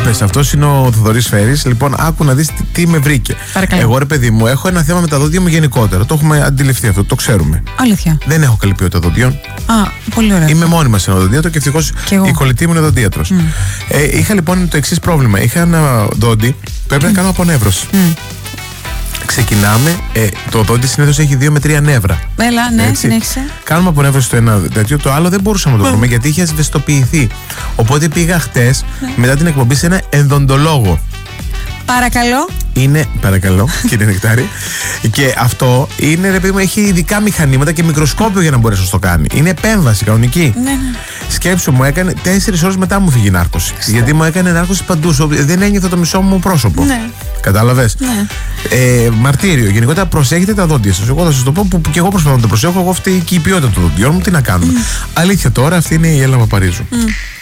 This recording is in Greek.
πες, αυτός είναι ο Θοδωρής Φέρης. Λοιπόν, άκου να δεις τι με βρήκε. Παρακαλώ. Εγώ, ρε παιδί μου, έχω ένα θέμα με τα δόντια μου γενικότερα. Το έχουμε αντιληφθεί αυτό, το ξέρουμε. Αλήθεια. Δεν έχω καλή ποιότητα δοντιών. Α, πολύ ωραία. Είμαι μόνιμα σε ένα δοντίατρο και ευτυχώς η κολλητή μου είναι δοντίατρος. Είχα λοιπόν το εξής πρόβλημα. Είχα ένα δόντι, πρέπει να κάνω απονεύρωση. Ξεκινάμε, το δόντι συνήθως έχει 2 με 3 νεύρα. Έλα, ναι, συνέχισε. Κάνουμε απονεύρωση στο ένα τέτοιο, το άλλο δεν μπορούσαμε να το βρούμε γιατί είχε ασβεστοποιηθεί. Οπότε πήγα χτες μετά την εκπομπή σε ένα ενδοντολόγο. Παρακαλώ. Παρακαλώ, κύριε Νεκτάρη. Και αυτό είναι, ρε παιδί μου, έχει ειδικά μηχανήματα και μικροσκόπιο για να μπορέσει να το κάνει. Είναι επέμβαση κανονική. Ναι. Σκέψου, μου έκανε 4 ώρες μετά μου φύγει η νάρκωση. Γιατί μου έκανε νάρκωση παντού. Δεν ένιωθα το μισό μου πρόσωπο. Ναι. Κατάλαβες. Ναι. Μαρτύριο. Γενικότερα προσέχετε τα δόντια σας. Εγώ θα σας το πω που και εγώ προσπαθώ να το προσέχω. Εγώ αυτή και η ποιότητα των δοντιών μου, τι να κάνουμε. Αλήθεια τώρα, αυτή είναι η Έλλα Παπαρίζου.